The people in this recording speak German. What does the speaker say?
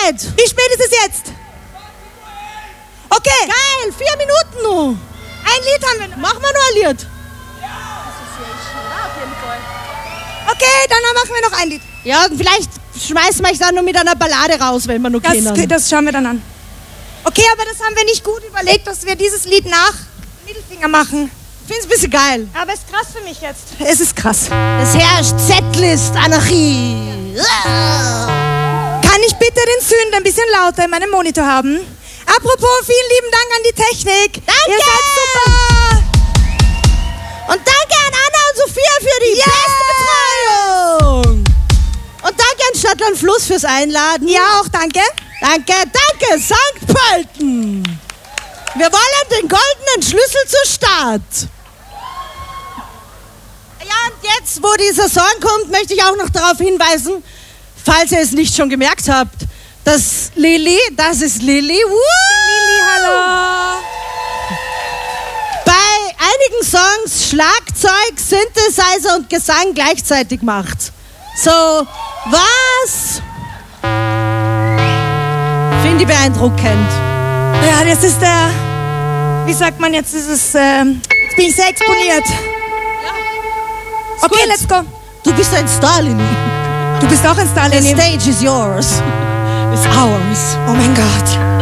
spät? Wie spät ist es jetzt? Okay. Geil, 4 Minuten noch. Ein Lied haben wir noch. Machen wir noch ein Lied. Okay, dann machen wir noch ein Lied. Ja, und vielleicht schmeißen wir euch dann noch mit einer Ballade raus, wenn wir noch kennen. Das schauen wir dann an. Okay, aber das haben wir nicht gut überlegt, dass wir dieses Lied nach Mittelfinger machen. Ich finde es ein bisschen geil. Aber es ist krass für mich jetzt. Es ist krass. Es herrscht Z-List-Anarchie. Kann ich bitte den Sünd ein bisschen lauter in meinem Monitor haben? Apropos, vielen lieben Dank an die Technik. Danke! Ihr seid super. Und danke an Anna und Sophia für die beste Betreuung. Und danke an Stadtland Fluss fürs Einladen. Ja, auch danke. Danke, danke, St. Pölten. Wir wollen den goldenen Schlüssel zur Stadt. Ja, und jetzt, wo dieser Song kommt, möchte ich auch noch darauf hinweisen, falls ihr es nicht schon gemerkt habt, dass Lilly, das ist Lilly, Lilly, hallo. bei einigen Songs Schlagzeug, Synthesizer und Gesang gleichzeitig macht. So, was? Finde ich beeindruckend. Ja, das ist der, wie sagt man jetzt, ist es, jetzt bin ich sehr exponiert. Okay, gut. let's go. Du bist ein Star, Lilly. Du bist auch ein Star, The Lilly. stage is yours. It's ours. Oh mein Gott.